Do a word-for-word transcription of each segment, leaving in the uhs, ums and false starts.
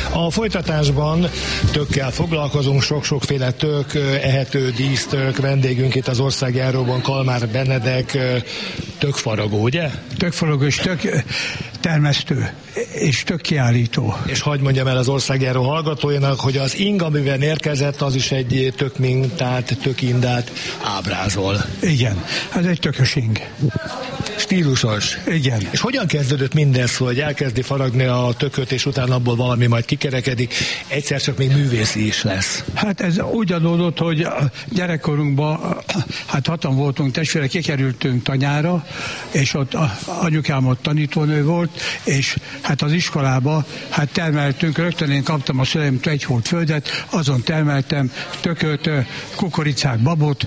A folytatásban tökkel foglalkozunk, sok-sokféle tök, ehető dísztök, vendégünk itt az országjáróban Kalmár Benedek, tökfaragó, ugye? Tökfaragó és tök termesztő és tök kiállító. És hadd mondjam el az országjáró hallgatóinak, hogy az ing, amiben érkezett, az is egy tök mintát, tök indát ábrázol. Igen, ez egy tökös ing. Stílusos. Igen. És hogyan kezdődött mindez, hogy elkezdi faragni a tököt, és utána abból valami majd kikerekedik, egyszer csak még művészi is lesz? Hát ez úgy adódott, hogy gyerekkorunkban, hát hatan voltunk testvére, kikerültünk tanyára, és ott anyukám ott tanítónő volt, és hát az iskolába hát termeltünk, rögtön én kaptam a szüleimtől egy holt földet, azon termeltem tököt, kukoricát, babot,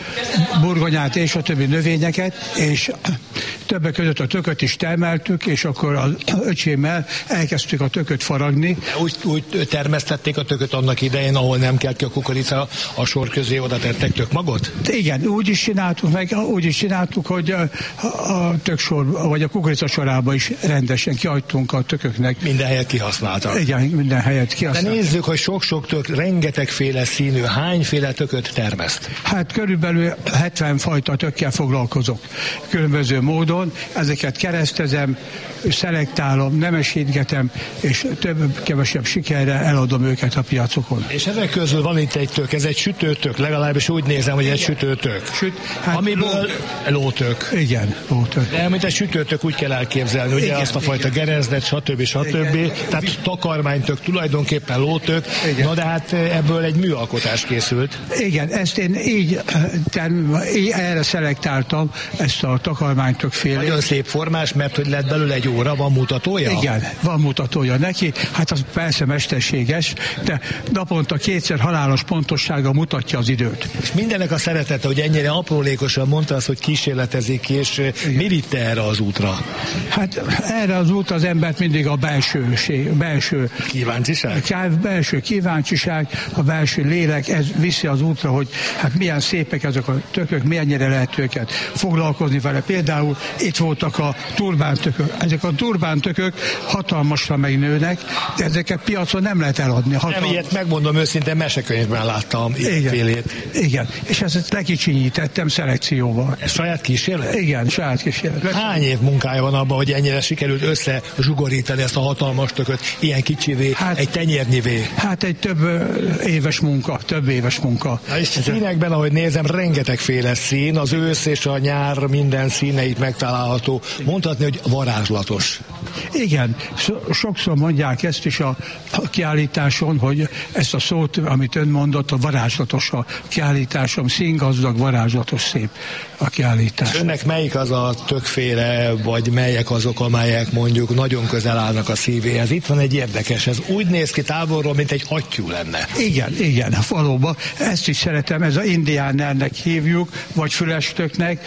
burgonyát és a többi növényeket, és többek között a tököt is termeltük, és akkor az öcsémmel elkezdtük a tököt faragni. Úgy, úgy termesztették a tököt annak idején, ahol nem kelt ki a kukorica, a sor közé oda tettek tökmagot? Igen, úgy is csináltuk meg, úgy is csináltuk, hogy a, a töksor, vagy a kukorica sorába is rendesen kihagytunk a tököknek. Minden helyet kihasználtak. Igen, minden helyet kihasználtak. De nézzük, hogy sok-sok tök, rengetegféle színű, hányféle tököt termeszt? Hát körülbelül hetven fajta tökkel foglalkozok. Különböző módon, ezeket keresztezem, szelektálom, nemesítgetem, és több-kevesebb sikerre eladom őket a piacokon. És ezek közül van itt egy tök, ez egy sütőtök, legalábbis úgy nézem, hogy egy sütőtök. Süt, hát amiből ló... lótök. Igen, lótök. De mint egy sütőtök úgy kell elképzelni, ugye igen, azt a fajta igen. gerezdet, stb. stb. Igen. Tehát takarmánytök, tulajdonképpen lótök, igen. Na de hát ebből egy műalkotás készült. Igen, ezt én így, term, így erre szelektáltam, ezt a takarmánytök féle. Nagyon szép formás, mert hogy lett belőle egy óra, van mutatója? Igen, van mutatója neki, hát az persze mesterséges, de naponta kétszer halálos pontossága mutatja az időt. És mindenek a szeretete, hogy ennyire aprólékosan mondta azt, hogy kísérletezik, és igen. Mi vitte erre az útra? Hát erre az útra az embert mindig a belsőség, belső kíváncsiság? Belső kíváncsiság, a belső lélek, ez viszi az útra, hogy hát milyen szépek ezek a tökök, milyennyire lehet őket foglalkozni vele. Például itt voltak a turbántökök. Ezek a turbántökök hatalmasra megnőnek, de ezeket piacon nem lehet eladni. Hatalmas. Nem, ilyet megmondom őszintén, mesekönyvben láttam félét. Igen, és ezt lekicsinyítettem szelekcióval. Ez saját kísérlet? Igen, saját kísérlet. Hány év munkája van abban, hogy ennyire sikerült összezsugorítani ezt a hatalmas tököt, ilyen kicsivé, hát, egy tenyérnyivé? Hát egy több éves munka, több éves munka. Na és színekben, ahogy nézem, rengetegféle szín, az ősz és a nyár minden színeit megtalálható. Mondhatni, hogy varázslatos. Igen, sokszor mondják ezt is a kiállításon, hogy ezt a szót, amit ön mondott, a varázslatos a kiállításom, színgazdag, varázslatos szép a kiállítás. Önnek melyik az a tökféle, vagy melyek azok, amelyek mondjuk nagyon közel állnak a szívéhez? Itt van egy érdekes, ez úgy néz ki távolról, mint egy hattyú lenne. Igen, igen, valóban. Ezt is szeretem, ez az indiánernek hívjuk, vagy fülestöknek,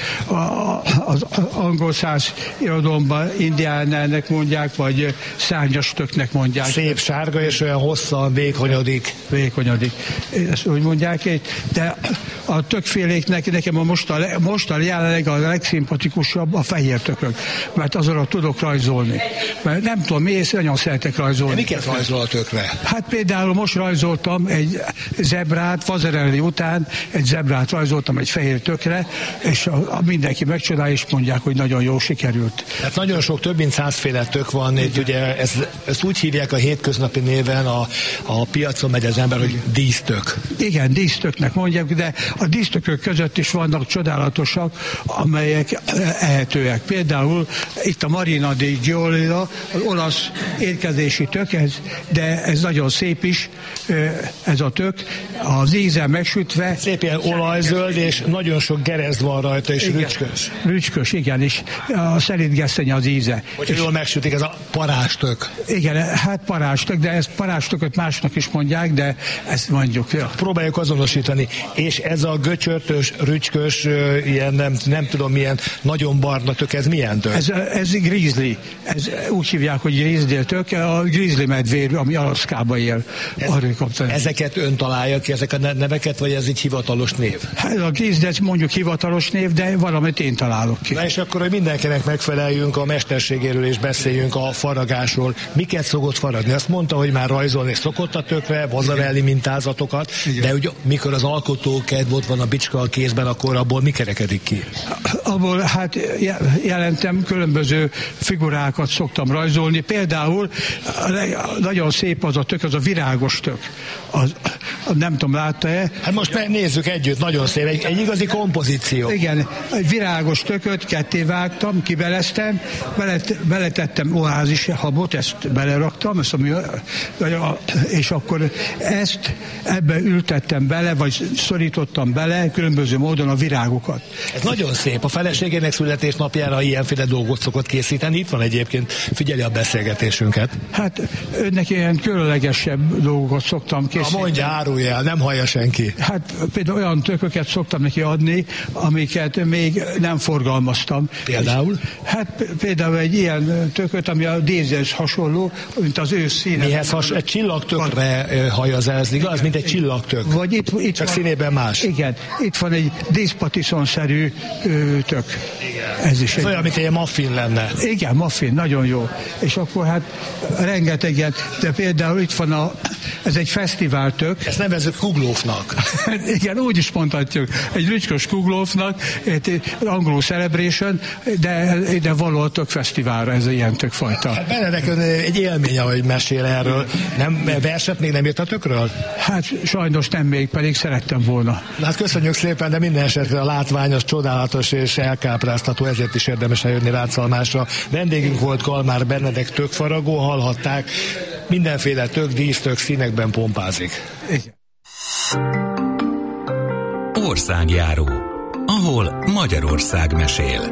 az angol száz irodalomban indiánernek mondják, vagy szárnyastöknek mondják. Szép sárga, és olyan hosszan vékonyodik. Vékonyodik. Ezt úgy mondják itt. De a tökféléknek nekem a most a, most a jelenleg a legszimpatikusabb a fehér tökök, mert azonra tudok rajzolni. Mert nem tudom miért, nagyon szeretek rajzolni. De miket rajzol a tökre? Hát például most rajzoltam egy zebrát, Vazarelli után egy zebrát rajzoltam egy fehér tökre, és a, a mindenki megcsodálja, és mondják, hogy nagyon jól sikerült. Hát nagyon sok, több mint százféle tök van, itt ugye ez, ezt úgy hívják a hétköznapi néven, a, a piacon megy az ember, hogy dísztök. Igen, dísztöknek mondják, de a dísztökök között is vannak csodálatosak, amelyek ehetőek. Például itt a Marina di Giolila, az olasz érkezési tök, ez, de ez nagyon szép is, ez a tök, az íze megsütve. Szép ilyen olajzöld, és nagyon sok gerezd van rajta, és igen, rücskös. Rücskös, igen, és a szerintgesztenye az íze. Hogyha jól megsütik, ez a parástök. Igen, hát parástök, de ezt parástököt másnak is mondják, de ezt mondjuk. Ja. Próbáljuk azonosítani. És ez a göcsörtös, rücskös, ilyen nem, nem tudom milyen, nagyon barna tök, ez milyen tök? Ez, ez grizzly. Ez, úgy hívják, hogy grizzly tök, a grizzly medvér, ami Alaszkában él. Ez, ezeket ön találja ki, ezek a neveket, vagy ez egy hivatalos név? Hát a grizzly, ez mondjuk hivatalos név, de valamit én találok ki. Na és akkor, hogy mindenkinek megfeleljünk, a mesterségéről is beszél. beszéljünk a faragásról. Miket szokott faragni? Azt mondta, hogy már rajzolni szokott a tökre, Vazavelli mintázatokat, igen. De ugye, mikor az alkotókedv ott van a bicska a kézben, akkor abból mi kerekedik ki? Abból hát jelentem, különböző figurákat szoktam rajzolni. Például nagyon szép az a tök, az a virágos tök. Az, nem tudom, látta-e? Hát most megnézzük együtt, nagyon szép, egy, egy igazi kompozíció. Igen, egy virágos tököt ketté vágtam, kibeleztem, belet, beletettem oázis habot, ezt beleraktam, ezt, ami, és akkor ezt ebbe ültettem bele, vagy szorítottam bele különböző módon a virágokat. Ez nagyon szép, a feleségének születésnapjára ilyenféle dolgot szokott készíteni, itt van egyébként, figyeli a beszélgetésünket. Hát önnek ilyen különlegesebb dolgokat szoktam készíteni. Na mondja, árulj el, nem hallja senki. Hát például olyan tököket szoktam neki adni, amiket még nem forgalmaztam. Például? Hát például egy ilyen tököt, ami a díszhez hasonló, mint az ő színe. Mihez has, egy csillagtökre hajaz ez, igaz? Igen, mint egy csillagtök. Vagy itt, itt csak van, színében más. Igen, itt van egy díszpatiszonszerű tök. Igen. Ez is ez egy... olyan, mint egy muffin lenne. Igen, muffin, nagyon jó. És akkor hát rengeteget, de például itt van a, ez egy fesztiváltök. Ezt nevezzük kuglófnak. Igen, úgy is mondhatjuk. Egy rücskos kuglófnak, angolul celebration, de ide való a tök fesztiválra ez ilyen tökfajta. Hát Benedek, egy élmény, ahogy mesél erről. Nem, verset még nem írt a tökről? Hát sajnos nem még, pedig szerettem volna. Hát köszönjük szépen, de minden esetre a látvány az csodálatos és elkápráztató, ezért is érdemes eljönni Rácalmásra. Vendégünk volt Kalmár Benedek tökfaragó, hallhatták, mindenféle tök, dísztök színekben pompázik. Igen. Országjáró, ahol Magyarország mesél.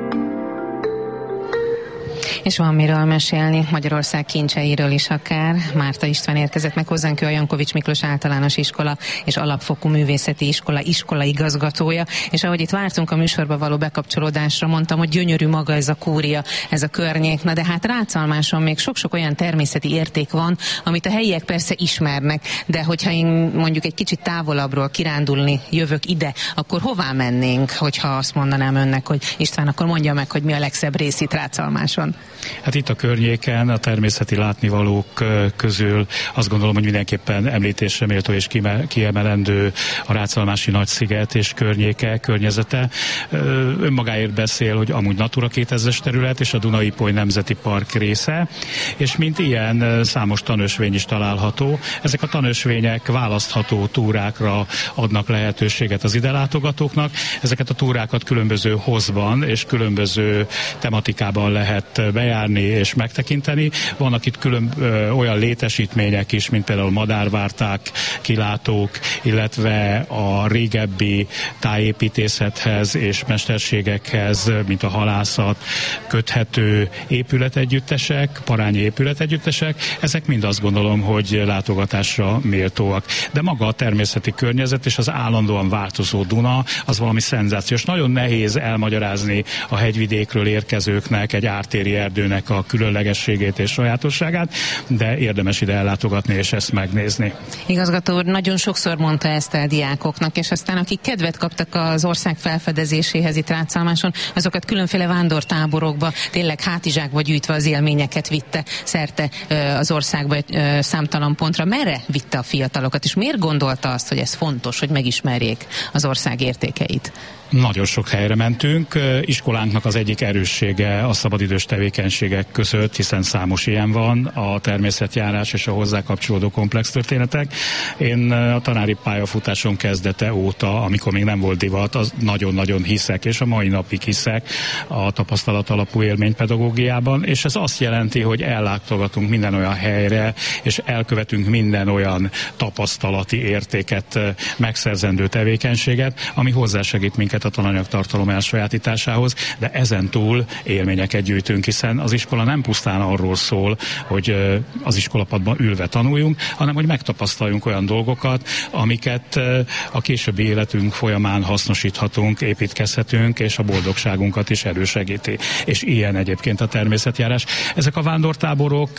És van miről mesélni, Magyarország kincseiről is akár. Márta István érkezett meg hozzánk, ő a Jankovics Miklós Általános Iskola és Alapfokú Művészeti Iskola iskola igazgatója, és ahogy itt vártunk a műsorba való bekapcsolódásra, mondtam, hogy gyönyörű maga ez a kúria, ez a környék, na de hát Rácalmáson még sok-sok olyan természeti érték van, amit a helyiek persze ismernek, de hogyha én mondjuk egy kicsit távolabbról kirándulni jövök ide, akkor hová mennénk, hogyha azt mondanám önnek, hogy István, akkor mondja meg, hogy mi a legszebb rész itt Rácalmáson. Hát itt a környéken, a természeti látnivalók közül azt gondolom, hogy mindenképpen említésre méltó és kiemelendő a Rácalmási Nagysziget és környéke, környezete. Önmagáért beszél, hogy amúgy Natura kétezres terület és a Duna-Ipoly Nemzeti Park része, és mint ilyen számos tanösvény is található. Ezek a tanösvények választható túrákra adnak lehetőséget az ide látogatóknak. Ezeket a túrákat különböző hozban és különböző tematikában lehet bejárni és megtekinteni. Vannak itt külön ö, olyan létesítmények is, mint például madárvárták, kilátók, illetve a régebbi tájépítészethez és mesterségekhez, mint a halászat, köthető épületegyüttesek, parányi épületegyüttesek. Ezek mind azt gondolom, hogy látogatásra méltóak. De maga a természeti környezet és az állandóan változó Duna, az valami szenzációs. Nagyon nehéz elmagyarázni a hegyvidékről érkezőknek egy ártéri erdőnek a különlegességét és sajátosságát, de érdemes ide ellátogatni és ezt megnézni. Igazgató úr nagyon sokszor mondta ezt a diákoknak, és aztán akik kedvet kaptak az ország felfedezéséhez itt Rácalmáson, azokat különféle vándortáborokba, tényleg hátizsákba gyűjtve az élményeket vitte szerte az országba számtalan pontra. Merre vitte a fiatalokat, és miért gondolta azt, hogy ez fontos, hogy megismerjék az ország értékeit? Nagyon sok helyre mentünk. Iskolánknak az egyik erőssége a szabadidős tevékenységek között, hiszen számos ilyen van, a természetjárás és a hozzá kapcsolódó komplex történetek. Én a tanári pályafutáson kezdete óta, amikor még nem volt divat, az nagyon-nagyon hiszek, és a mai napig hiszek a tapasztalat alapú élménypedagógiában, és ez azt jelenti, hogy ellátogatunk minden olyan helyre, és elkövetünk minden olyan tapasztalati értéket, megszerzendő tevékenységet, ami hozzásegít minket a tananyagtartalom elsajátításához, de ezen túl élményeket gyűjtünk, hiszen az iskola nem pusztán arról szól, hogy az iskolapadban ülve tanuljunk, hanem hogy megtapasztaljunk olyan dolgokat, amiket a későbbi életünk folyamán hasznosíthatunk, építkezhetünk, és a boldogságunkat is elősegíti. És ilyen egyébként a természetjárás. Ezek a vándortáborok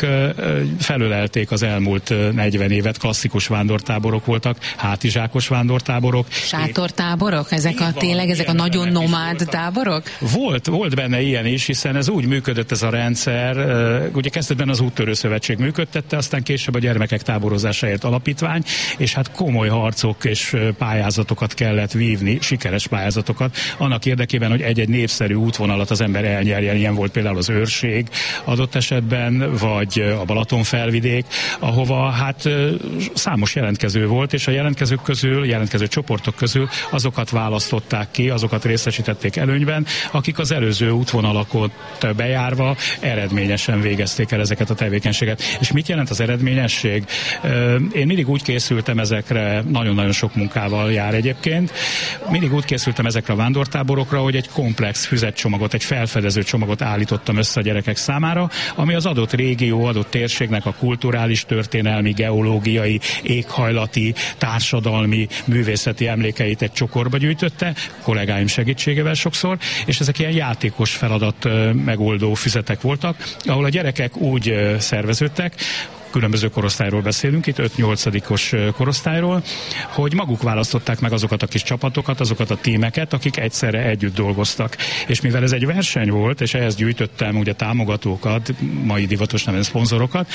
felölelték az elmúlt negyven évet, klasszikus vándortáborok voltak, hátizsákos vándortáborok. Sátortáborok? Ezek a tényleg, ezek a nagyon nomád táborok? Volt, volt benne ilyen is, hiszen ez úgy működött ez a a rendszer, ugye kezdetben az Úttörő Szövetség működtette, aztán később a Gyermekek Táborozásáért Alapítvány, és hát komoly harcok és pályázatokat kellett vívni, sikeres pályázatokat, annak érdekében, hogy egy-egy népszerű útvonalat az ember elnyerjen. Ilyen volt például az Őrség adott esetben, vagy a Balatonfelvidék, ahova hát számos jelentkező volt, és a jelentkezők közül, jelentkező csoportok közül azokat választották ki, azokat részesítették előnyben, akik az előző útvonalakot bejárva eredményesen végezték el ezeket a tevékenységet. És mit jelent az eredményesség? Én mindig úgy készültem ezekre, nagyon-nagyon sok munkával jár egyébként, mindig úgy készültem ezekre a vándortáborokra, hogy egy komplex füzetcsomagot, egy felfedező csomagot állítottam össze a gyerekek számára, ami az adott régió, adott térségnek a kulturális, történelmi, geológiai, éghajlati, társadalmi, művészeti emlékeit egy csokorba gyűjtötte, kollégáim segítségével sokszor, és ezek ilyen játékos feladat megoldó füzetek voltak, ahol a gyerekek úgy szerveződtek, különböző korosztályról beszélünk, itt öt-nyolcadikos korosztályról, hogy maguk választották meg azokat a kis csapatokat, azokat a tímeket, akik egyszerre együtt dolgoztak. És mivel ez egy verseny volt, és ehhez gyűjtöttem ugye támogatókat, mai divatos neven szponzorokat,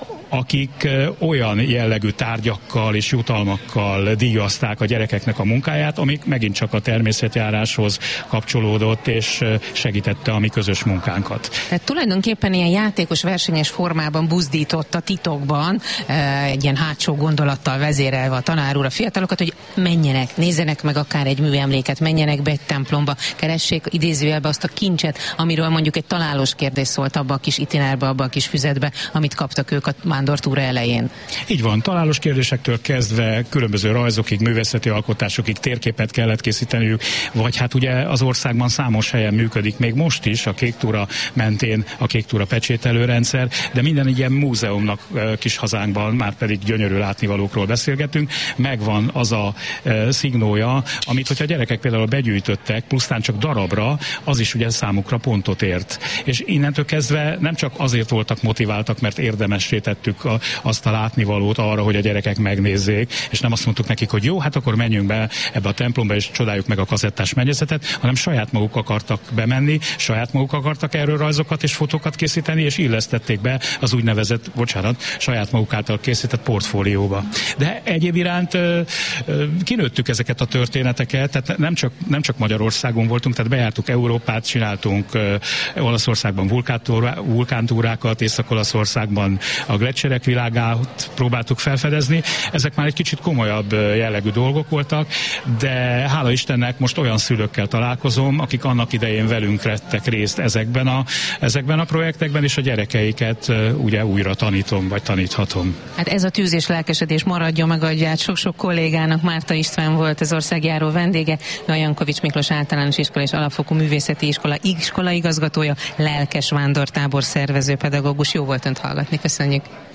akik olyan jellegű tárgyakkal és jutalmakkal díjazták a gyerekeknek a munkáját, amik megint csak a természetjáráshoz kapcsolódott, és segítette a mi közös munkánkat. Tehát tulajdonképpen ilyen játékos versenyes formában buzdította titokban, egy ilyen hátsó gondolattal vezérelve a tanár úr a fiatalokat, hogy menjenek, nézzenek meg akár egy műemléket, menjenek be egy templomba, keressék idézőjelbe azt a kincset, amiről mondjuk egy találós kérdés szólt abba a kis itinerbe, abba a kis füzetbe, amit kaptak ők a vándortúra elején. Így van, találós kérdésektől kezdve különböző rajzokig, művészeti alkotásokig térképet kellett készíteniük, vagy hát ugye az országban számos helyen működik még most is a Kék Túra mentén a Kék Túra pecsételő rendszer, de minden ilyen múzeumnak kis hazánkban, már pedig gyönyörű látnivalókról beszélgetünk, megvan az a e, szignója, amit hogyha a gyerekek például begyűjtöttek, plusztán csak darabra, az is ugye számukra pontot ért. És innentől kezdve nem csak azért voltak motiváltak, mert érdemessé tettük a, azt a látnivalót arra, hogy a gyerekek megnézzék, és nem azt mondtuk nekik, hogy jó, hát akkor menjünk be ebbe a templomba, és csodáljuk meg a kazettás mennyezetet, hanem saját maguk akartak bemenni, saját maguk akartak erről rajzokat és fotókat készíteni, és illesztették be az úgynevezett, bocsánat, saját maguk által készített portfólióba. De egyéb iránt ö, ö, kinőttük ezeket a történeteket, tehát nem csak, nem csak Magyarországon voltunk, tehát bejártuk Európát, csináltunk ö, Olaszországban vulkántúrákat, Észak-Olaszországban a gleccserek világát próbáltuk felfedezni. Ezek már egy kicsit komolyabb jellegű dolgok voltak, de hála Istennek most olyan szülőkkel találkozom, akik annak idején velünk vettek részt ezekben a, ezekben a projektekben, és a gyerekeiket ugye újra tanítom, vagy taníthatom. Hát ez a tűz és lelkesedés maradjon meg, adját sok-sok kollégának. Márta István volt az országjáró vendége, a Jankovics Miklós Általános Iskola és Alapfokú Művészeti Iskola iskola igazgatója, lelkes vándortábor szervező pedagógus. Jó volt önt hallgatni, köszönjük.